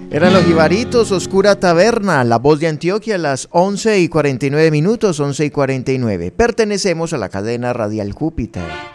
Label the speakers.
Speaker 1: Eran los Jibaritos, Oscura Taberna, La Voz de Antioquia, a las 11:49 minutos, 11:49. Pertenecemos a la cadena Radial Júpiter.